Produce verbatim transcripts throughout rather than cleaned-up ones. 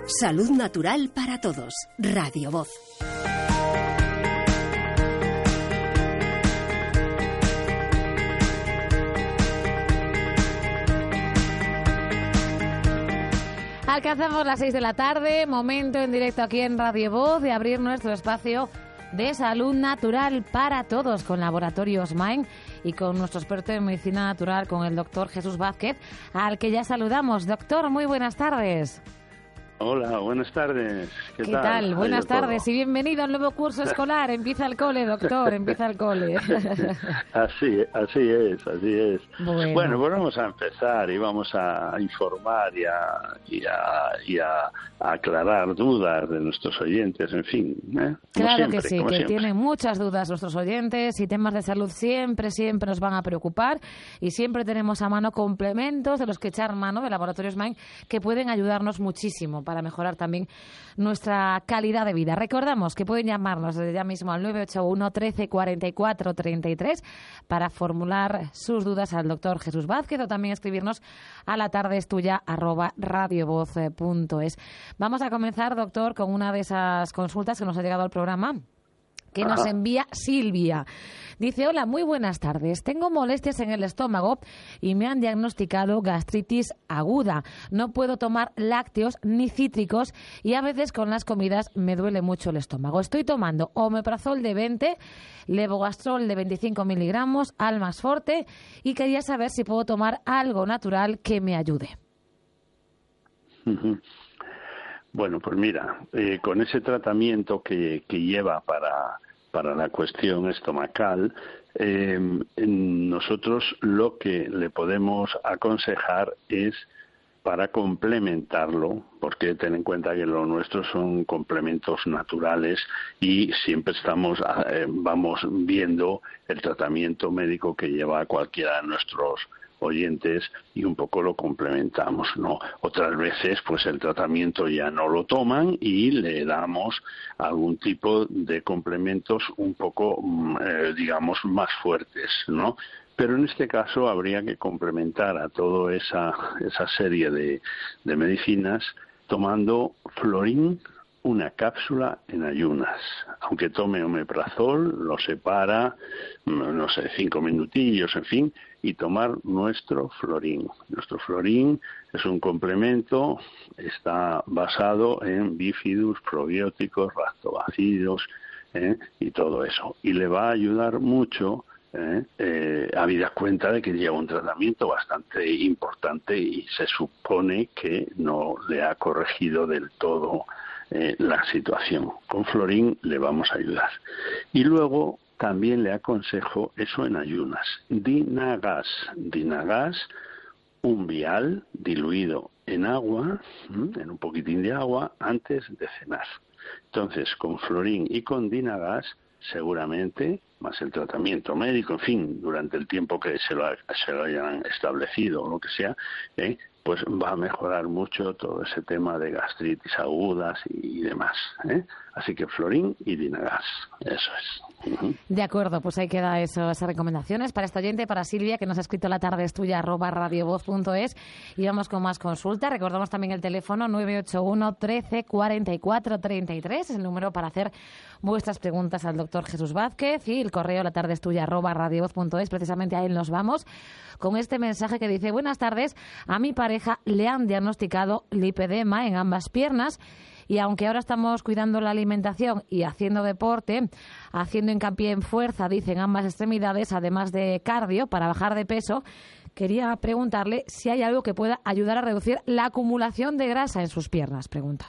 Salud natural para todos. Radio Voz. Alcanzamos las seis de la tarde, momento en directo aquí en Radio Voz de abrir nuestro espacio de salud natural para todos con Laboratorios Main y con nuestro experto en medicina natural, con el doctor Jesús Vázquez, al que ya saludamos. Doctor, muy buenas tardes. Hola, buenas tardes. ¿Qué, ¿Qué tal? tal? Buenas todo? tardes y bienvenido al nuevo curso escolar. Empieza el cole, doctor, empieza el cole. Así, así es, así es. Bueno. bueno, pues vamos a empezar y vamos a informar y a, y a, y a aclarar dudas de nuestros oyentes, en fin. ¿eh? Claro siempre, que sí, que siempre. tienen muchas dudas nuestros oyentes y temas de salud siempre, siempre nos van a preocupar y siempre tenemos a mano complementos de los que echar mano de Laboratorios Main que pueden ayudarnos muchísimo para mejorar también nuestra calidad de vida. Recordamos que pueden llamarnos desde ya mismo al nueve ocho uno, trece, cuarenta y cuatro, treinta y tres para formular sus dudas al doctor Jesús Vázquez o también escribirnos a la tarde es tuya arroba radiovoz punto es. Vamos a comenzar, doctor, con una de esas consultas que nos ha llegado al programa, que nos envía Silvia. Dice, hola, muy buenas tardes. Tengo molestias en el estómago y me han diagnosticado gastritis aguda. No puedo tomar lácteos ni cítricos y a veces con las comidas me duele mucho el estómago. Estoy tomando omeprazol de veinte, levogastrol de veinticinco miligramos, Almax Forte y quería saber si puedo tomar algo natural que me ayude. Uh-huh. Bueno, pues mira, eh, con ese tratamiento que, que lleva para, para la cuestión estomacal, eh, nosotros lo que le podemos aconsejar es para complementarlo, porque ten en cuenta que lo nuestro son complementos naturales y siempre estamos eh, vamos viendo el tratamiento médico que lleva cualquiera de nuestros oyentes y un poco lo complementamos, ¿no? Otras veces pues el tratamiento ya no lo toman y le damos algún tipo de complementos un poco eh, digamos más fuertes, ¿no? Pero en este caso habría que complementar a toda esa esa serie de, de medicinas tomando Florin, una cápsula en ayunas. Aunque tome omeprazol, lo separa, no sé, cinco minutillos, en fin, y tomar nuestro Florin. Nuestro Florin es un complemento, está basado en bifidus, probióticos, lactobacilos, ¿eh? y todo eso. Y le va a ayudar mucho, ¿eh? Eh, habida cuenta de que lleva un tratamiento bastante importante y se supone que no le ha corregido del todo Eh, la situación. Con Florin le vamos a ayudar. Y luego también le aconsejo eso en ayunas. Dinagas. Dinagas, un vial diluido en agua, en un poquitín de agua, antes de cenar. Entonces, con Florin y con Dinagas, seguramente, más el tratamiento médico, en fin, durante el tiempo que se lo, se lo hayan establecido o lo que sea, ¿eh? pues va a mejorar mucho todo ese tema de gastritis agudas y demás, ¿eh? Así que Florin y Dinagas, eso es. Uh-huh. De acuerdo, pues ahí queda eso, esas recomendaciones para esta oyente, para Silvia, que nos ha escrito la tarde es tuya, arroba radiovoz punto es. Y vamos con más consultas. Recordamos también el teléfono nueve ocho uno, trece, cuarenta y cuatro, treinta y tres, es el número para hacer vuestras preguntas al doctor Jesús Vázquez, y el correo la tarde es tuya, arroba radiovoz punto es. Precisamente a él nos vamos con este mensaje que dice, buenas tardes, a mi pareja le han diagnosticado lipedema en ambas piernas y aunque ahora estamos cuidando la alimentación y haciendo deporte, haciendo hincapié en fuerza, dicen ambas extremidades, además de cardio para bajar de peso, quería preguntarle si hay algo que pueda ayudar a reducir la acumulación de grasa en sus piernas, pregunta.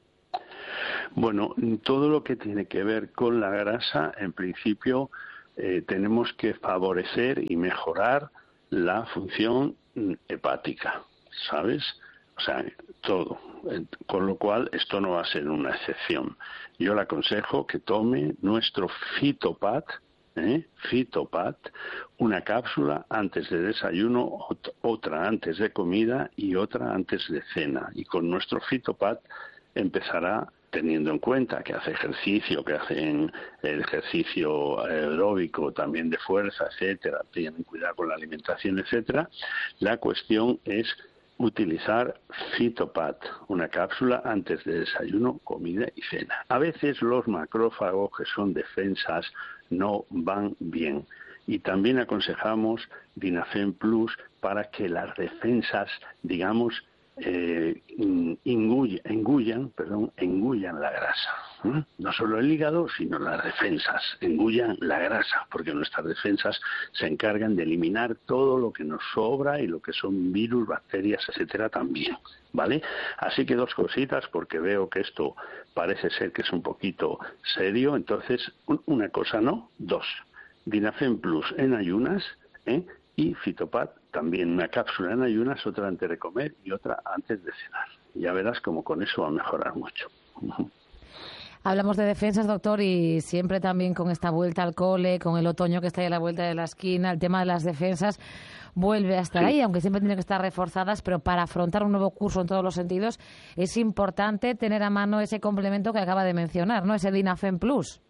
Bueno, todo lo que tiene que ver con la grasa, en principio, eh, tenemos que favorecer y mejorar la función hepática, ¿sabes? O sea, todo. Con lo cual, esto no va a ser una excepción. Yo le aconsejo que tome nuestro Fitopat, ¿eh? Fitopat, una cápsula antes de desayuno, otra antes de comida y otra antes de cena. Y con nuestro Fitopat empezará, teniendo en cuenta que hace ejercicio, que hacen el ejercicio aeróbico, también de fuerza, etcétera, tienen cuidado con la alimentación, etcétera. La cuestión es utilizar Fitopat, una cápsula antes de desayuno, comida y cena. A veces los macrófagos, que son defensas, no van bien. Y también aconsejamos Dinafen Plus para que las defensas, digamos, eh, engullan, engullan, perdón, engullan la grasa. ¿eh? No solo el hígado, sino las defensas, engullan la grasa, porque nuestras defensas se encargan de eliminar todo lo que nos sobra y lo que son virus, bacterias, etcétera, también, ¿vale? Así que dos cositas, porque veo que esto parece ser que es un poquito serio, entonces, una cosa no, dos. Dinafen Plus en ayunas, ¿eh? y Fitopat también, una cápsula en ayunas, otra antes de comer y otra antes de cenar. Ya verás como con eso va a mejorar mucho. Hablamos de defensas, doctor, y siempre también con esta vuelta al cole, con el otoño que está ahí a la vuelta de la esquina, el tema de las defensas vuelve a estar sí. ahí, aunque siempre tienen que estar reforzadas, pero para afrontar un nuevo curso en todos los sentidos es importante tener a mano ese complemento que acaba de mencionar, ¿no? Ese Dinafen Plus.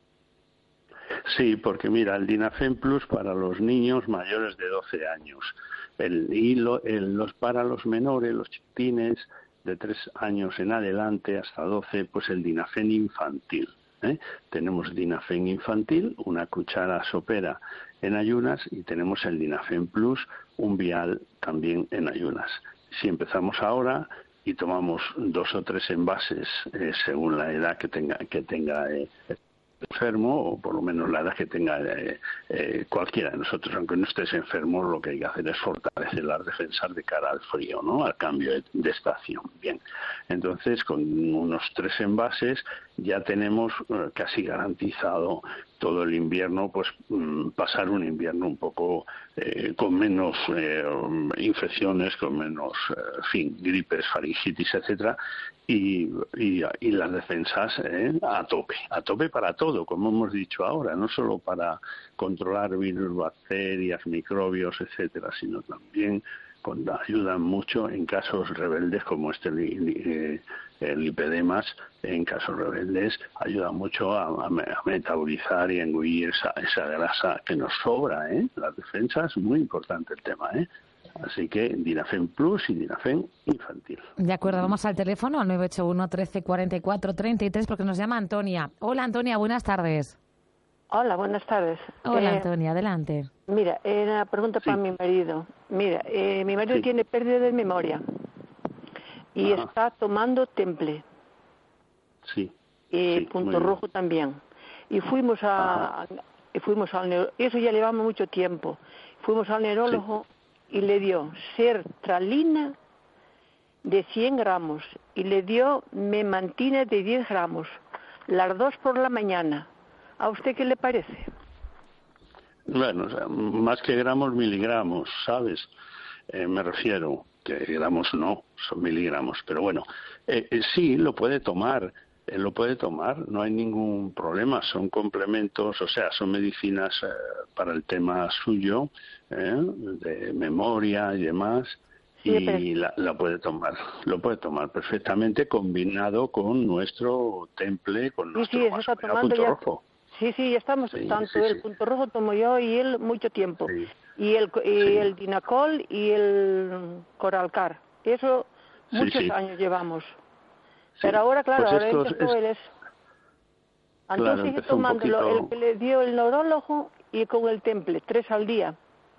Sí, porque mira, el Dinafen Plus para los niños mayores de doce años el, y lo, el, los para los menores, los chiquitines de tres años en adelante hasta doce, pues el Dinafen infantil. ¿eh? Tenemos Dinafen infantil, una cuchara sopera en ayunas, y tenemos el Dinafen Plus, un vial también en ayunas. Si empezamos ahora y tomamos dos o tres envases eh, según la edad que tenga que tenga eh, enfermo, o por lo menos la edad que tenga eh, eh, cualquiera de nosotros, aunque no estés enfermo, lo que hay que hacer es fortalecer las defensas de cara al frío, ¿no? Al cambio de, de estación. Bien, entonces con unos tres envases ya tenemos eh, casi garantizado todo el invierno, pues mm, pasar un invierno un poco eh, con menos eh, infecciones, con menos, eh, en fin, gripes, faringitis, etcétera, y, y, y las defensas eh, a tope, a tope para todo, como hemos dicho ahora, no solo para controlar virus, bacterias, microbios, etcétera, sino también con, ayudan mucho en casos rebeldes como este eh, el lipedemas, en casos rebeldes ayuda mucho a, a, a metabolizar y a engullir esa, esa grasa que nos sobra, ¿eh? Las defensas, muy importante el tema, ¿eh? Así que Dinafen Plus y Dinafen infantil. De acuerdo, vamos al teléfono, al nueve ocho uno, trece, cuarenta y cuatro, treinta y tres, porque nos llama Antonia. Hola, Antonia, buenas tardes. Hola, buenas tardes. Hola, eh, Antonia, adelante. Mira, eh, una pregunta sí. para mi marido. Mira, eh, mi marido sí. tiene pérdida de memoria y Ajá. está tomando Temple. Sí. Y sí, Punto Rojo bien. también. Y fuimos a, a y fuimos al neuro, eso ya llevamos mucho tiempo. Fuimos al neurólogo sí. y le dio sertralina de cien gramos y le dio memantina de diez gramos, las dos por la mañana. ¿A usted qué le parece? Bueno, o sea, más que gramos, miligramos, ¿sabes? Eh, me refiero, que gramos no, son miligramos, pero bueno, eh, eh, sí, lo puede tomar, eh, lo puede tomar, no hay ningún problema, son complementos, o sea, son medicinas eh, para el tema suyo, eh, de memoria y demás, sí, y pero... la, la puede tomar, lo puede tomar perfectamente combinado con nuestro Temple, con nuestro sí, sí, eso está tomando Punto ya... Rojo. Sí, sí, ya estamos, sí, tanto sí, el sí. Punto Rojo tomo yo y él mucho tiempo. Sí. Y el y sí. el Dinacol y el Coralcar. Eso muchos sí, años llevamos. Sí. Pero ahora, claro, pues ahora empezó es... él es... Entonces claro, sigue tomándolo poquito... el que le dio el neurólogo y con el Temple, tres al día.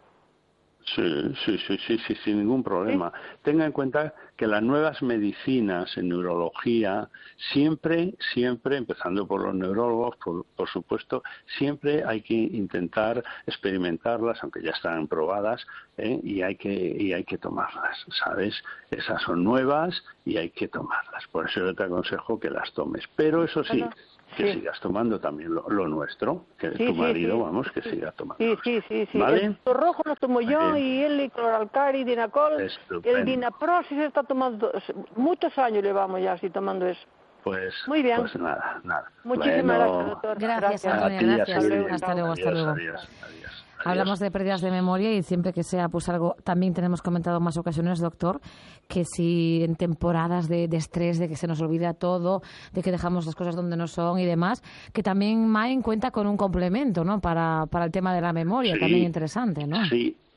Sí, sí, sí, sí, sí, sin ningún problema. ¿Sí? Tenga en cuenta que las nuevas medicinas en neurología siempre, siempre, empezando por los neurólogos, por, por supuesto, siempre hay que intentar experimentarlas, aunque ya están probadas, ¿eh? y hay que y hay que tomarlas, ¿sabes? Esas son nuevas y hay que tomarlas. Por eso yo te aconsejo que las tomes. Pero eso sí, bueno, que sí. sigas tomando también lo, lo nuestro, que sí, tu marido, sí, vamos, que sí. siga tomando. Sí, sí, sí, sí. ¿Vale? El Punto Rojo lo tomo yo y él, y Cloralcar y Dinacol. Estupendo. El Dinapro sí se está tomando, muchos años llevamos ya así tomando eso. Pues, muy bien. Pues nada, nada. Muchísimas bueno, gracias, doctor. Gracias, Antonia, ti, gracias. Hasta luego, hasta luego. Hasta luego. Adiós, adiós. Hablamos de pérdidas de memoria y siempre que sea pues algo, también tenemos comentado en más ocasiones, doctor, que si en temporadas de, de estrés, de que se nos olvida todo, de que dejamos las cosas donde no son y demás, que también Main cuenta con un complemento, ¿no? Para, para el tema de la memoria, sí, también interesante, ¿no? Sí.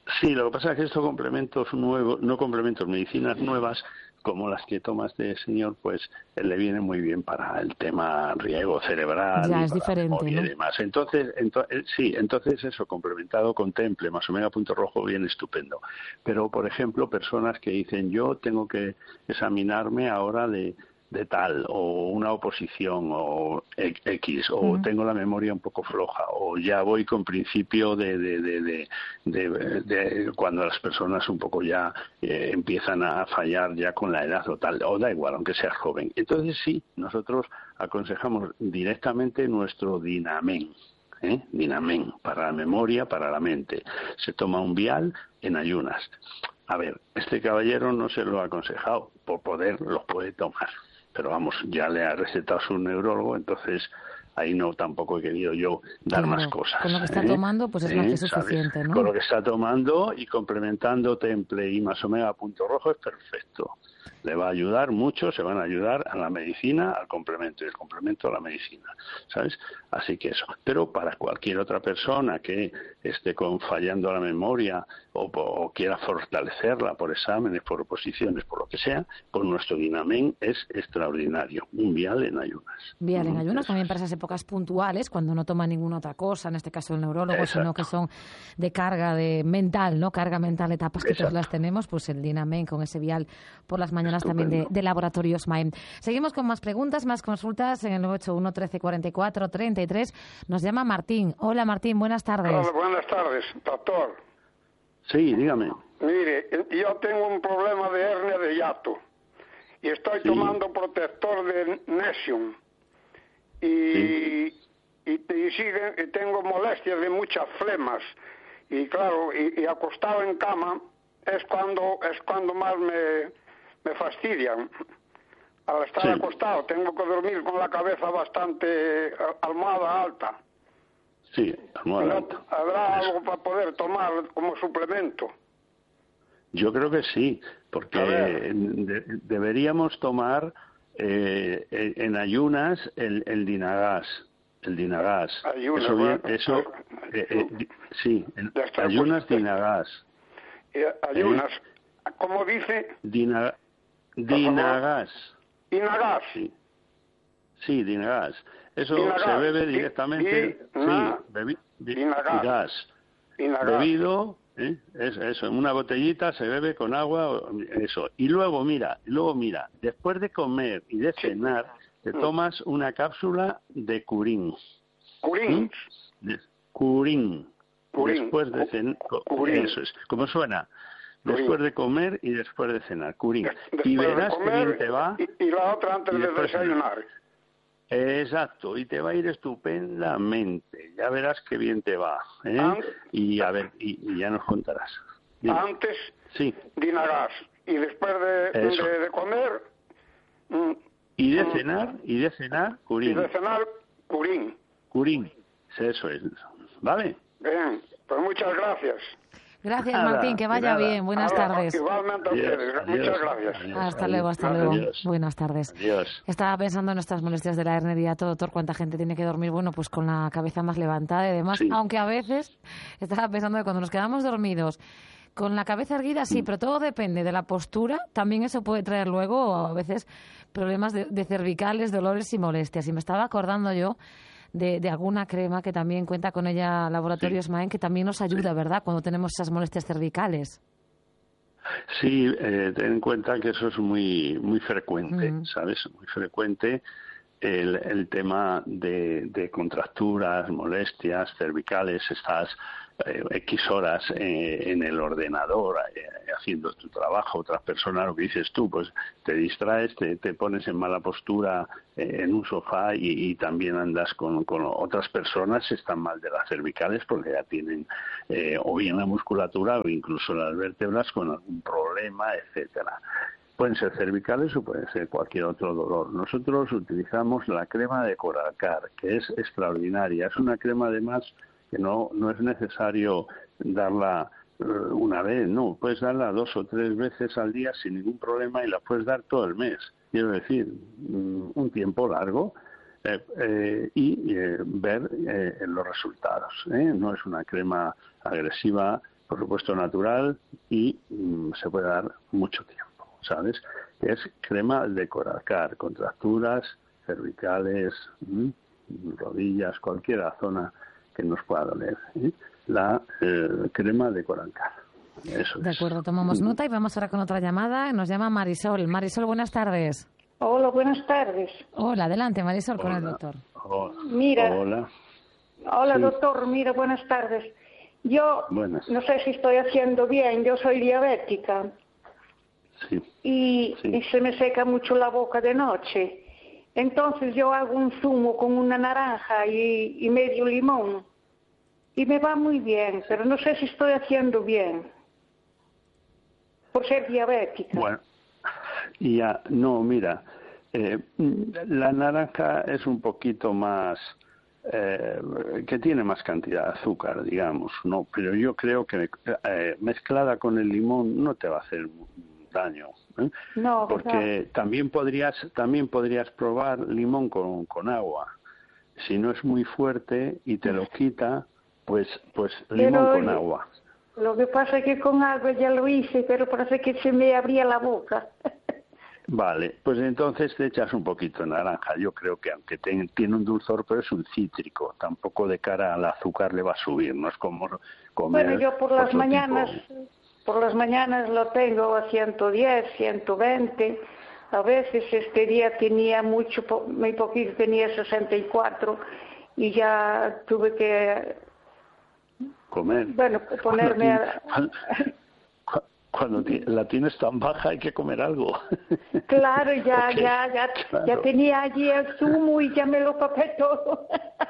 Sí, lo que pasa es que estos complementos nuevos, no complementos, medicinas nuevas, como las que toma este señor, pues eh, le viene muy bien para el tema riego cerebral, ya y es para diferente, la memoria, ¿no? y demás. Entonces, ento, eh, sí, entonces eso, complementado con Temple, más omega punto rojo, viene estupendo. Pero, por ejemplo, personas que dicen, yo tengo que examinarme ahora de de tal, o una oposición, o X, o uh-huh. tengo la memoria un poco floja, o ya voy con principio de, de, de, de, de, de cuando las personas un poco ya eh, empiezan a fallar ya con la edad o tal, o da igual, aunque seas joven. Entonces sí, nosotros aconsejamos directamente nuestro Dinamen. ¿Eh? Dinamen, para la memoria, para la mente. Se toma un vial en ayunas. A ver, este caballero no se lo ha aconsejado, por poder los puede tomar. Pero vamos, ya le ha recetado su neurólogo, entonces ahí no tampoco he querido yo dar claro, más cosas. Con lo que está ¿eh? tomando, pues es ¿Eh? más que suficiente, ¿sabes? ¿no? Con lo que está tomando y complementando Temple y más omega punto rojo es perfecto. Le va a ayudar mucho, se van a ayudar a la medicina, al complemento, y el complemento a la medicina, ¿sabes? Así que eso. Pero para cualquier otra persona que esté con fallando la memoria o, o quiera fortalecerla por exámenes, por oposiciones, por lo que sea, pues nuestro Dinamen es extraordinario. Un vial en ayunas. Vial en ayunas, eso también es. para esas épocas puntuales, cuando no toma ninguna otra cosa, en este caso el neurólogo, Exacto. sino que son de carga de mental, ¿no? Carga mental, etapas que Exacto. todas las tenemos, pues el Dinamen con ese vial por las mañanas Estupendo. También de, de Laboratorios Maem. Seguimos con más preguntas, más consultas en el nueve ocho uno, trece, cuarenta y cuatro, treinta y tres. Nos llama Martín. Hola Martín, buenas tardes. Hola, buenas tardes, doctor. Sí, dígame. Mire, yo tengo un problema de hernia de hiato y estoy sí. tomando protector de Nexium y, sí. y, y, sigue, y tengo molestias de muchas flemas y claro, y, y acostado en cama es cuando es cuando más me me fastidian. Al estar sí. acostado tengo que dormir con la cabeza bastante almohada alta. Sí, almohada ¿No alta. ¿Habrá Eso. algo para poder tomar como suplemento? Yo creo que sí, porque de, deberíamos tomar eh, en ayunas el, el Dinagas. El Dinagas. Ayunas, eso bien, bueno, eso, eh, eh, sí, en, ayunas pues, Dinagas. Eh, ayunas, ¿Eh? ¿Cómo dice? Dina, Dinagas. Dinagas. Sí, sí, Dinagas. Eso Dinagas. se bebe directamente. Di, di, na, sí, bebi, di, Dinagas. Dinagas. Bebido, ¿eh? es, eso, en una botellita se bebe con agua, eso. Y luego, mira, luego mira, después de comer y de cenar, sí. te tomas una cápsula de curín. ¿Curín? ¿Mm? De, curín. Curín. Después de cenar. Eso es. ¿Cómo suena? Después de comer y después de cenar, curín. Después y verás de comer, que bien te va. Y, y la otra antes de desayunar. Exacto, y te va a ir estupendamente. Ya verás que bien te va. ¿eh? Antes, y a ver, y, y ya nos contarás. Dime. Antes, sí. Dinagas. Y después de, de, de comer. Mm, y de mm, cenar, y de cenar, curín. Y de cenar, curín. Curín, eso es. ¿Vale? Bien, pues muchas gracias. Gracias, nada, Martín, que vaya bien. Buenas Ahora, tardes. Igualmente a ustedes. Adiós, Muchas adiós, gracias. adiós, hasta adiós, luego, hasta adiós, luego. adiós. Buenas tardes. Adiós. Estaba pensando en estas molestias de la hernia de hiato, doctor, cuánta gente tiene que dormir, bueno, pues con la cabeza más levantada y demás, Sí. aunque a veces estaba pensando que cuando nos quedamos dormidos con la cabeza erguida, sí, pero todo depende de la postura, también eso puede traer luego a veces problemas de, de cervicales, dolores y molestias. Y me estaba acordando yo De, de alguna crema que también cuenta con ella Laboratorios sí. Maem, que también nos ayuda, sí. ¿verdad?, cuando tenemos esas molestias cervicales. Sí, eh, ten en cuenta que eso es muy muy frecuente, mm. ¿sabes? Muy frecuente el, el tema de, de contracturas, molestias cervicales, estás eh, X horas eh, en el ordenador eh, haciendo tu trabajo, otras personas, lo que dices tú, pues te distraes, te, te pones en mala postura eh, en un sofá y, y también andas con, con otras personas que están mal de las cervicales porque ya tienen eh, o bien la musculatura o incluso las vértebras con algún problema, etcétera. Pueden ser cervicales o pueden ser cualquier otro dolor. Nosotros utilizamos la crema de Coralcar, que es extraordinaria. Es una crema además que no, no es necesario darla una vez, no, puedes darla dos o tres veces al día sin ningún problema y la puedes dar todo el mes. Quiero decir, un tiempo largo eh, eh, y eh, ver eh, los resultados. ¿eh? No es una crema agresiva por supuesto natural y mm, se puede dar mucho tiempo, ¿sabes? Es crema de Coralcar, contracturas cervicales, ¿m? rodillas, cualquier zona que nos pueda doler, ¿eh? La eh, crema de Coralcar. Eso de acuerdo, es. tomamos nota y vamos ahora con otra llamada. Nos llama Marisol. Marisol, buenas tardes. Hola, buenas tardes. Hola, adelante, Marisol, Hola. con el doctor. Hola. Mira. Hola. Hola, Sí. doctor. Mira, buenas tardes. Yo Buenas. no sé si estoy haciendo bien. Yo soy diabética. Sí. Y, Sí. y se me seca mucho la boca de noche. Entonces yo hago un zumo con una naranja y, y medio limón. Y me va muy bien, pero no sé si estoy haciendo bien. Por ser diabética. Bueno, ya, no, mira, eh, la naranja es un poquito más, eh, que tiene más cantidad de azúcar, digamos, no, pero yo creo que eh, mezclada con el limón no te va a hacer daño, ¿eh? No, porque ¿verdad? también podrías, también podrías probar limón con, con agua. Si no es muy fuerte y te lo quita, pues, pues limón Pero con agua. lo que pasa es que con agua ya lo hice, pero parece que se me abría la boca. Vale, pues entonces te echas un poquito de naranja. Yo creo que aunque te- tiene un dulzor, pero es un cítrico. Tampoco de cara al azúcar le va a subir. No es como comer. Bueno, yo por las otro mañanas, tipo. por las mañanas lo tengo a ciento diez, ciento veinte. A veces este día tenía mucho, po- muy poquito, tenía sesenta y cuatro y ya tuve que, Comer. bueno, ponerme a... Cuando, ti- cuando, cuando ti- la tienes tan baja hay que comer algo. Claro, ya, Ok, ya, ya, claro. ya tenía allí el zumo y ya me lo papé todo.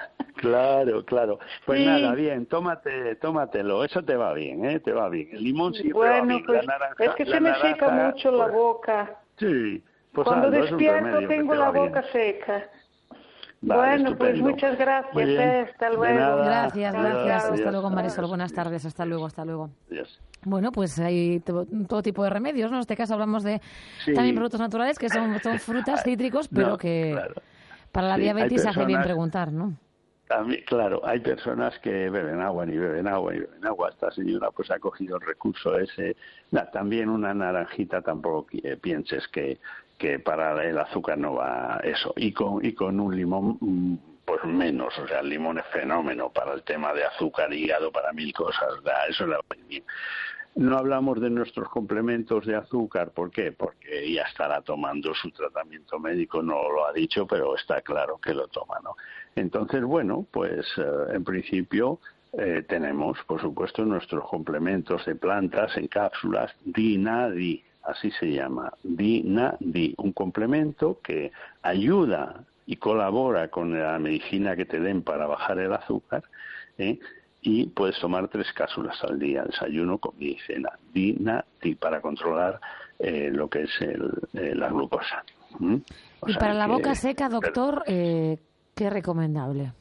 Claro, claro. Pues Sí. nada, bien, tómate, tómatelo. Eso te va bien, ¿eh? Te va bien. El limón siempre va Bueno, bien. pues La naranja, es que la se me seca naranja, mucho la pues, boca. sí. Pues Cuando hazlo, es un despierto remedio que tengo te la va bien. boca seca. Vale, Bueno, pues estupendo. muchas gracias, Muy bien. eh, hasta De luego. nada. Gracias, Adiós, gracias. Hasta adiós, luego, Marisol. adiós, Buenas adiós. tardes. Hasta luego, hasta luego. Adiós. Bueno, pues hay to- todo tipo de remedios, ¿no? En este caso hablamos de Sí. también productos naturales, que son, son frutas, cítricos, pero No, que claro. para la Sí, hay diabetes hace bien personas- preguntar, ¿no? También, claro, hay personas que beben agua, ni beben agua, ni beben agua. Esta señora pues ha cogido el recurso ese. Nah, también una naranjita, tampoco eh, pienses que, que para el azúcar no va eso. Y con, y con un limón, mm, pues menos. O sea, el limón es fenómeno para el tema de azúcar, hígado, para mil cosas. Da, eso le va bien. No hablamos de nuestros complementos de azúcar, ¿por qué? Porque ella estará tomando su tratamiento médico, no lo ha dicho, pero está claro que lo toma, ¿no? Entonces, bueno, pues eh, en principio eh, tenemos, por supuesto, nuestros complementos de plantas en cápsulas, Dinadi, así se llama, Dinadi, un complemento que ayuda y colabora con la medicina que te den para bajar el azúcar, ¿eh? Y puedes tomar tres cápsulas al día, desayuno, comida y cena, Dinadi, para controlar eh, lo que es el, eh, la glucosa. ¿Mm? O Y sea para la que- boca seca, doctor, eh, ¿qué es recomendable?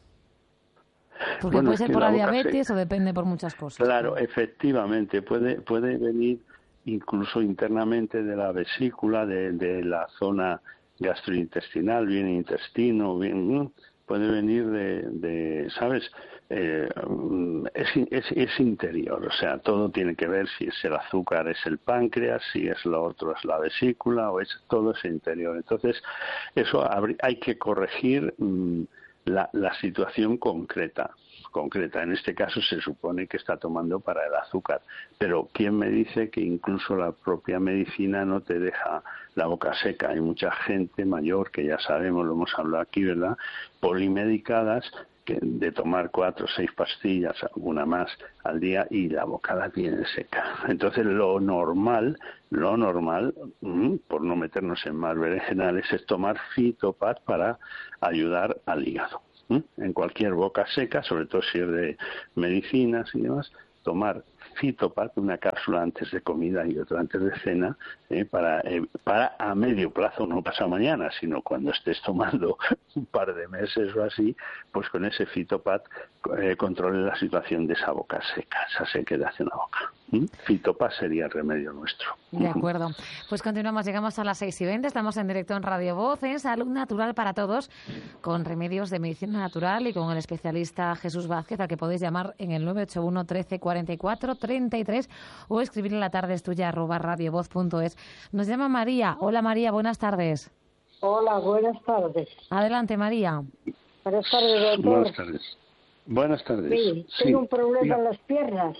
Porque Bueno, puede es ser que por la la boca diabetes seca- o depende por muchas cosas. Claro, efectivamente, puede, puede venir incluso internamente de la vesícula, de, de la zona gastrointestinal, bien intestino, bien, puede venir de, de ¿sabes? Eh, es, es, es interior, o sea, todo tiene que ver si es el azúcar, es el páncreas, si es lo otro, es la vesícula, o es todo es interior. Entonces, eso habrí- hay que corregir mmm, la, la situación concreta. concreta. En este caso se supone que está tomando para el azúcar, pero ¿quién me dice que incluso la propia medicina no te deja la boca seca? Hay mucha gente mayor que ya sabemos, lo hemos hablado aquí, ¿verdad? Polimedicadas, que de tomar cuatro o seis pastillas, alguna más al día, y la boca la tiene seca. Entonces lo normal, lo normal, mmm, por no meternos en más berenjenales, es tomar Fitopat para ayudar al hígado. En cualquier boca seca, sobre todo si es de medicinas y demás, tomar Fitopat, una cápsula antes de comida y otra antes de cena, eh, para, eh, para a medio plazo, no pasado mañana, sino cuando estés tomando un par de meses o así, pues con ese Fitopat eh, controle la situación de esa boca seca, esa sequedad en la boca. ¿Mm? Fitopaz sería el remedio nuestro. De acuerdo. Pues continuamos, llegamos a las seis y veinte, estamos en directo en Radio Voz, en Salud Natural para Todos, con remedios de medicina natural y con el especialista Jesús Vázquez, al que podéis llamar en el nueve ocho uno, trece, cuarenta y cuatro, treinta y tres o escribir en la tarde es tuya arroba radiovoz punto es. Nos llama María. Hola María, buenas tardes. Hola, buenas tardes. Adelante María. Buenas tardes, doctor. Buenas tardes. Buenas tardes. Sí, sí. tengo un problema Diga. en las piernas.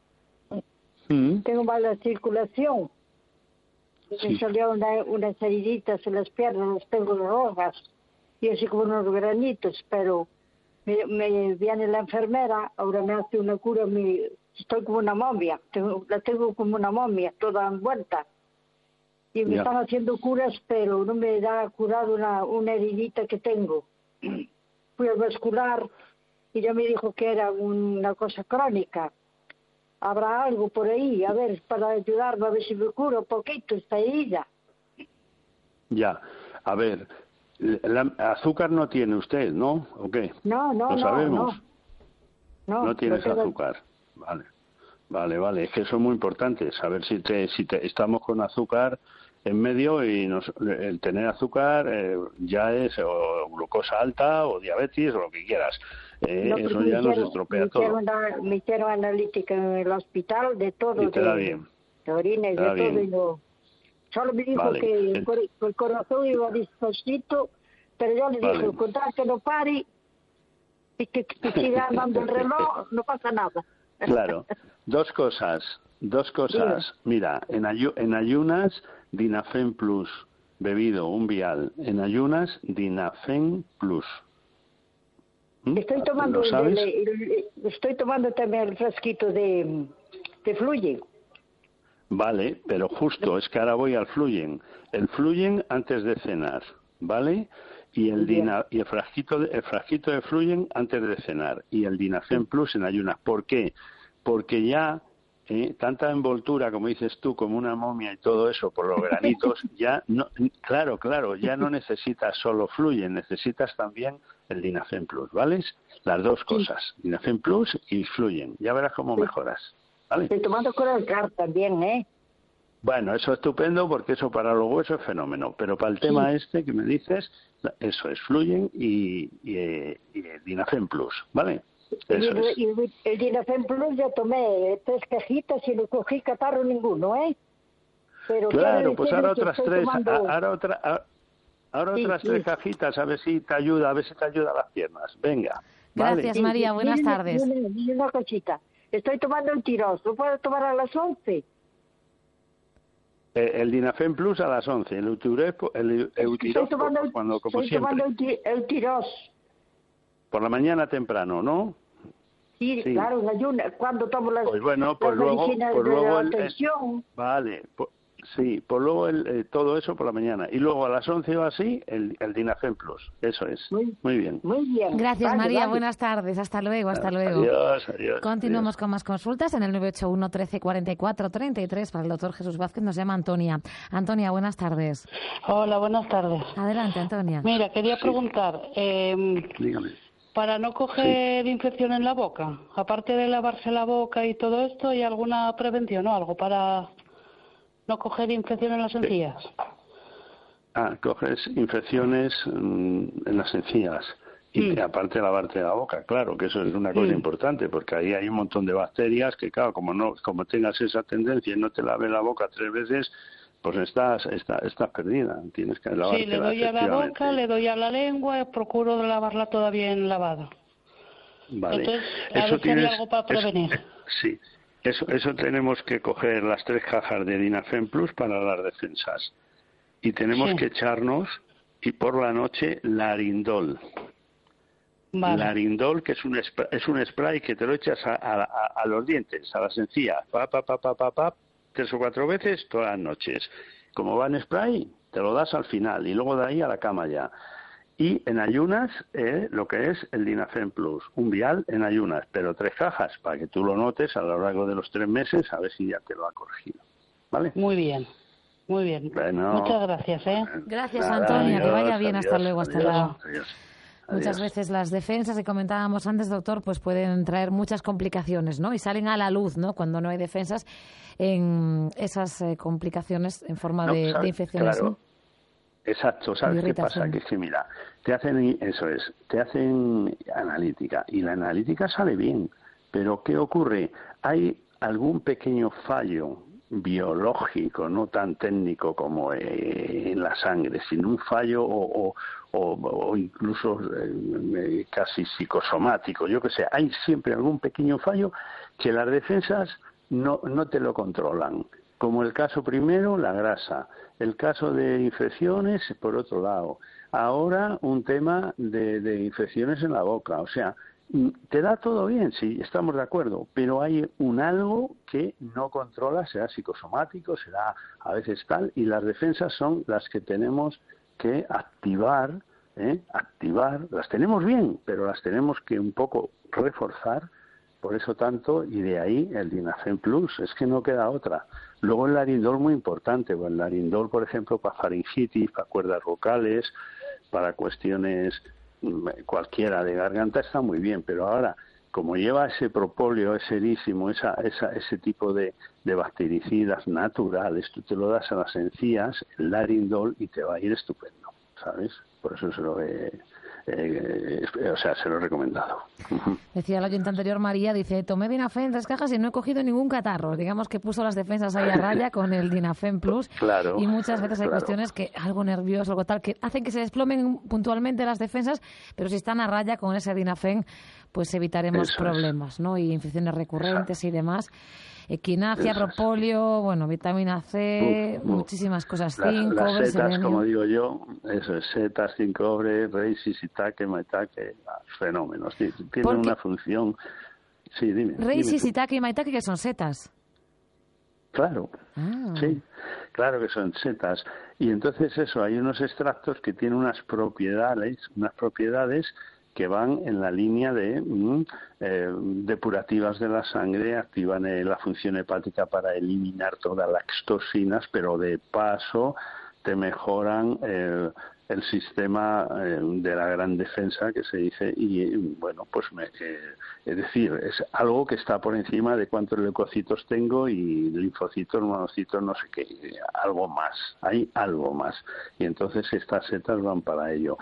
¿Mm? Tengo mala circulación. Sí. Me salió una, unas heriditas en las piernas, las tengo rojas y así como unos granitos, pero me, me viene la enfermera, ahora me hace una cura, me, estoy como una momia, tengo, la tengo como una momia, toda envuelta. Y me Ya. están haciendo curas, pero no me da curado una, una heridita que tengo. Fui al vascular y ya me dijo que era una cosa crónica. ¿Habrá algo por ahí? A ver, para ayudarme, a ver si me curo un poquito esta herida. Ya. A ver, la, azúcar no tiene usted, ¿no? ¿O qué? No, no, ¿Lo no, sabemos? no. No, No, tienes no tengo- azúcar. Vale. Vale, vale. Es que eso es muy importante, saber si te, si te, estamos con azúcar en medio y nos, el tener azúcar eh, ya es o glucosa alta o diabetes o lo que quieras. Eh, No, eso porque ya me nos hicieron- estropea me todo. hicieron, una- me hicieron analítica en el hospital de todo, Y te da de, bien. de orina y Te de da todo. bien. Y no, solo me dijo Vale. que el, cor- el corazón iba despacito, pero yo le Vale. dije, con tal que no pare y que, que siga andando el reloj, no pasa nada. Claro. Dos cosas. Dos cosas. Mira, en, ayu- en ayunas, Dinafen Plus, bebido un vial. En ayunas, Dinafen Plus. ¿Mm? Estoy tomando ¿Lo el, sabes? el- el- estoy tomando también el frasquito de, de Fluye. Vale, pero justo, es que ahora voy al Fluyen. El Fluyen antes de cenar, ¿vale? Y el, Bien. dina, y el, frasquito de, el frasquito de Fluyen antes de cenar. Y el Dinafen Plus en ayunas. ¿Por qué? Porque ya eh, tanta envoltura, como dices tú, como una momia y todo eso, por los granitos, ya no, claro, claro, ya no necesitas solo Fluyen, necesitas también el Dinafen Plus, ¿vale? Las dos cosas, Dinafen Plus y Fluyen. Ya verás cómo mejoras, ¿vale? Estoy tomando Coralcar también, ¿eh? Bueno, eso es estupendo porque eso para los huesos es fenómeno. Pero para el tema este que me dices, eso es Fluyen y, y, eh, y Dinafen Plus, ¿vale? Eso Y, es. y- y el Dinafen Plus ya tomé tres cajitas y no cogí catarro ninguno, ¿eh? Pero Claro, quiero pues decirle ahora que otras estoy tres, tomando- a- ahora otra, a- ahora Sí, otras sí. tres cajitas, a ver si te ayuda, a ver si te ayuda a las piernas. Venga, ¿vale? Gracias Sí, María, sí, buenas y una- tardes. Y una, y una cosita. Estoy tomando el tiros. ¿Lo puedo tomar a las once? Eh, el Dinafen Plus a las once, el Eutirox, el Eutirox Estoy tomando el, cuando, como estoy siempre, tomando el, ti- el tiros. por la mañana temprano, ¿no? Sí, Sí. claro, en ayuna. Cuando tomo las, Pues bueno, pues las luego, medicinas pues de luego la el- el- tensión. Vale, pues, sí, pues luego el, eh, todo eso por la mañana. Y luego a las once o así, el, el Dinafen Plus. Eso es. Muy- Muy bien. Muy bien. Gracias Vale, María, vale. buenas tardes, hasta luego, hasta luego. Adiós, adiós. Continuamos adiós. con más consultas en el nueve ocho uno, trece, cuarenta y cuatro, treinta y tres para el doctor Jesús Vázquez. Nos llama Antonia. Antonia, buenas tardes. Hola, buenas tardes. Adelante, Antonia. Mira, quería preguntar, eh, Dígame. para no coger infección en la boca, aparte de lavarse la boca y todo esto, ¿hay alguna prevención o algo para no coger infección en las encías? Ah, coges infecciones mm, en las encías. Y Mm. aparte de lavarte la boca, claro, que eso es una cosa Mm. importante, porque ahí hay un montón de bacterias que, claro, como no como tengas esa tendencia y no te laves la boca tres veces, pues estás estás, estás perdida. Tienes que lavarte. Sí, le doy a la boca, le doy a la lengua, procuro lavarla toda bien lavada. Vale. Entonces, a ver si hay algo para eso- prevenir. sí, eso, eso tenemos que coger las tres cajas de Dinafen Plus para las defensas. Y tenemos Sí. que echarnos, y por la noche, Larindol. Vale. Larindol, que es un, spray, es un spray que te lo echas a, a- a- a los dientes, a las encías, pa, pa, pa, pa, pa, pa, tres o cuatro veces todas las noches. Como va en spray, te lo das al final y luego de ahí a la cama ya. Y en ayunas, eh, lo que es el Dinafen Plus, un vial en ayunas, pero tres cajas, para que tú lo notes a lo largo de los tres meses, a ver si ya te lo ha corregido. ¿Vale? Muy bien, muy bien. Bueno. Muchas gracias, ¿eh? Gracias, Nada, Antonia, que adiós, vaya bien, hasta adiós, luego, hasta adiós, luego. adiós. Muchas veces las defensas que comentábamos antes, doctor, pues pueden traer muchas complicaciones, ¿no? Y salen a la luz, ¿no? Cuando no hay defensas, en esas eh, complicaciones en forma no, de, de infecciones. Claro. ¿No? Exacto, ¿sabes qué pasa? Que es que, mira, te hacen, eso es, te hacen analítica y la analítica sale bien, pero ¿qué ocurre? Hay algún pequeño fallo biológico, no tan técnico como eh, en la sangre, sino un fallo o, o, o, o incluso eh, casi psicosomático, yo que sé, hay siempre algún pequeño fallo que las defensas no, no te lo controlan. Como el caso primero, la grasa. El caso de infecciones, por otro lado. Ahora, un tema de, de infecciones en la boca. O sea, te da todo bien, sí, estamos de acuerdo, pero hay un algo que no controla, será psicosomático, será a veces tal, y las defensas son las que tenemos que activar, ¿eh? activar. Las tenemos bien, pero las tenemos que un poco reforzar. Por eso tanto, y de ahí el Dinafen Plus, es que no queda otra. Luego el Larindol muy importante, o el Larindol, por ejemplo, para faringitis, para cuerdas vocales, para cuestiones cualquiera de garganta está muy bien, pero ahora, como lleva ese propóleo, ese erísimo, esa, esa, ese tipo de, de bactericidas naturales, tú te lo das a las encías, el Larindol, y te va a ir estupendo, ¿sabes? Por eso se lo he... Eh, eh, o sea, se lo he recomendado. Decía la oyente anterior, María, dice, tomé Dinafen tres cajas y no he cogido ningún catarro. Digamos que puso las defensas ahí a raya con el Dinafen Plus. Claro, y muchas veces hay claro. cuestiones que algo nervioso, algo tal, que hacen que se desplomen puntualmente las defensas, pero si están a raya con ese Dinafen, pues evitaremos Eso problemas, es. ¿no? Y infecciones recurrentes Exacto. y demás. Equinacia, Eso propóleo, bueno, vitamina C, uf, uf. muchísimas cosas, Las, zinc, las cobre, setas, selenio. como digo yo, eso es, setas, zinc, cobre, reishi, shiitake, maitake, fenómenos. Tienen Porque... una función... Sí, dime. Reishi, dime shiitake y maitake, que son setas. Claro, ah. sí, claro que son setas. Y entonces eso, hay unos extractos que tienen unas propiedades, unas propiedades que van en la línea de mm, eh, depurativas de la sangre, activan eh, la función hepática para eliminar todas las toxinas, pero de paso te mejoran eh, el sistema eh, de la gran defensa, que se dice, y bueno, pues me, eh, es decir, es algo que está por encima de cuántos leucocitos tengo y linfocitos, monocitos, no sé qué, algo más, hay algo más. Y entonces estas setas van para ello.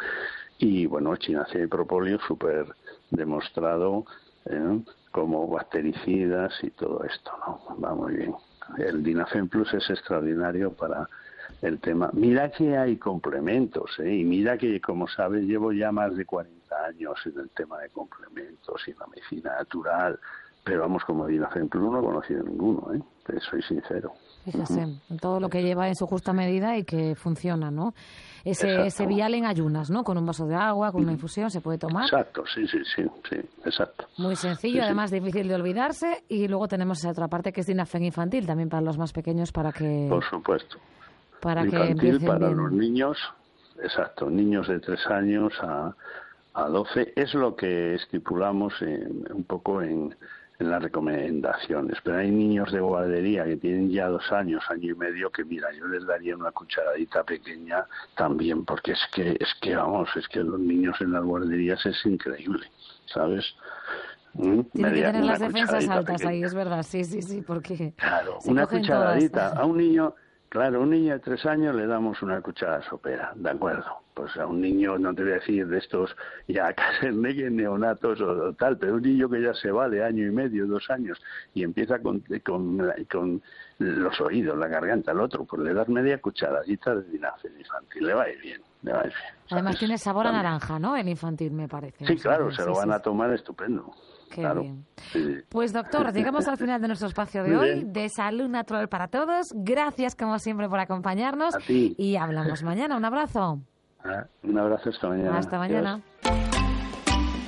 Y bueno, Echinacea y propóleo súper demostrado ¿eh? como bactericidas y todo esto, ¿no? Va muy bien. El Dinafen Plus es extraordinario para el tema. Mira que hay complementos, ¿eh? Y mira que, como sabes, llevo ya más de cuarenta años en el tema de complementos y la medicina natural, pero vamos, como Dinafen Plus no he conocido ninguno, ¿eh? Te soy sincero. Fíjese, uh-huh. todo lo que lleva en su justa medida y que funciona, ¿no? Ese, ese vial en ayunas, ¿no? Con un vaso de agua, con una infusión, se puede tomar. Exacto, sí, sí, sí, sí, exacto. Muy sencillo, sí, además sí. difícil de olvidarse. Y luego tenemos esa otra parte que es Dinafen infantil, también para los más pequeños, para que... Por supuesto. Para infantil que empiecen para bien. Los niños, exacto, niños de tres años a, a doce, es lo que estipulamos en, un poco en... en las recomendaciones, pero hay niños de guardería que tienen ya dos años, año y medio, que mira, yo les daría una cucharadita pequeña también, porque es que, es que vamos, es que los niños en las guarderías es increíble, ¿sabes? ¿Mm? Tienen que tener una las defensas altas pequeña. ahí, es verdad, sí, sí, sí, porque claro, se una cogen cucharadita, todas. a un niño, claro, a un niño de tres años le damos una cucharada sopera, de acuerdo. Pues a un niño, no te voy a decir de estos ya casi neonatos o, o tal, pero un niño que ya se vale año y medio, dos años, y empieza con, con, con los oídos, la garganta, el otro, pues le das media cucharadita de Dinafen infantil, le va a ir bien, le va a ir bien. Además ¿sabes? tiene sabor También. a naranja, ¿no? El infantil, me parece. Sí, o sea, claro, sí, se lo sí, van sí. a tomar estupendo. Qué claro. bien. Sí. Pues doctor, llegamos al final de nuestro espacio de Muy hoy, bien. de Salud Natural para Todos. Gracias, como siempre, por acompañarnos. A ti. Y hablamos mañana. Un abrazo. Ah, un abrazo, hasta mañana. Hasta mañana. Adiós.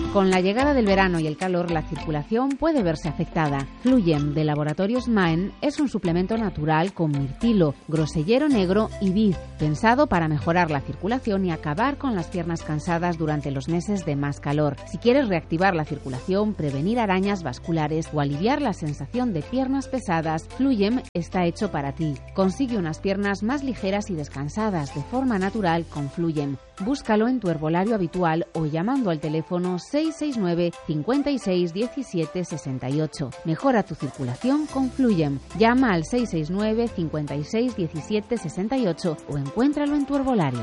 Con la llegada del verano y el calor, la circulación puede verse afectada. Fluyem de Laboratorios Maen es un suplemento natural con mirtilo, grosellero negro y vid, pensado para mejorar la circulación y acabar con las piernas cansadas durante los meses de más calor. Si quieres reactivar la circulación, prevenir arañas vasculares o aliviar la sensación de piernas pesadas, Fluyem está hecho para ti. Consigue unas piernas más ligeras y descansadas de forma natural con Fluyem. Búscalo en tu herbolario habitual o llamando al teléfono seis seis nueve, cinco seis, diecisiete, sesenta y ocho. Mejora tu circulación con Fluyem. Llama al seis seis nueve, cinco seis, diecisiete, sesenta y ocho o encuéntralo en tu herbolario.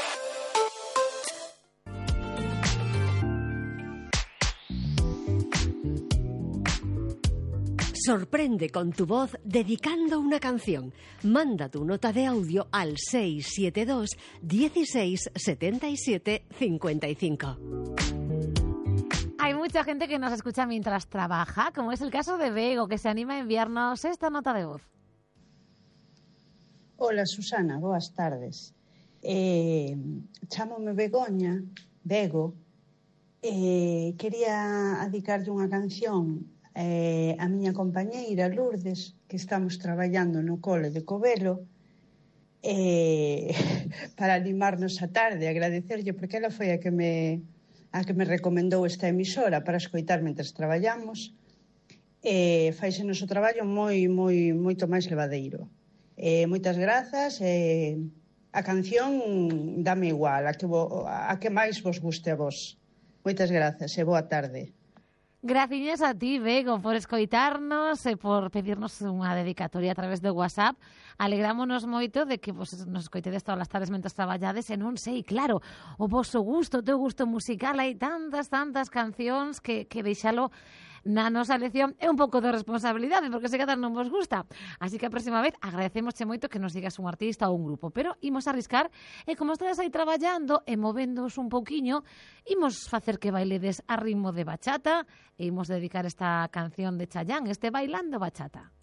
Sorprende con tu voz dedicando una canción. Manda tu nota de audio al seis siete dos, dieciséis, setenta y siete, cincuenta y cinco. Hay mucha gente que nos escucha mientras trabaja, como es el caso de Bego, que se anima a enviarnos esta nota de voz. Hola, Susana, boas tardes. Eh, chámome Begoña, Bego, eh, quería dedicarlle unha canción eh, a miña compañeira Lourdes, que estamos traballando no cole de Covelo, eh, para animarnos a tarde, agradecerlle, porque ela foi a que me a que me recomendou esta emisora para escoitar mentres traballamos. Eh, faise noso traballo moi, moi, moito máis levadeiro. Eh, moitas grazas. Eh, a canción dame igual, a que, vo, a que máis vos guste a vos. Moitas grazas e boa tarde. Gracias a ti, Bego, por escoitarnos e por pedirnos unha dedicatoria a través de WhatsApp. Alegrámonos moito de que vos nos escoitedes todas as tardes mentres traballades e non sei, claro, o vosso gusto, o teu gusto musical, hai tantas, tantas cancións que, que deixalo na nosa lección é un pouco de responsabilidade, porque se cada non vos gusta. Así que a próxima vez agradecemosche moito que nos digas un artista ou un grupo, pero imos arriscar e como estades aí traballando e movéndoos un pouquiño, imos facer que bailedes a ritmo de bachata e imos dedicar esta canción de Chayanne, este Bailando Bachata.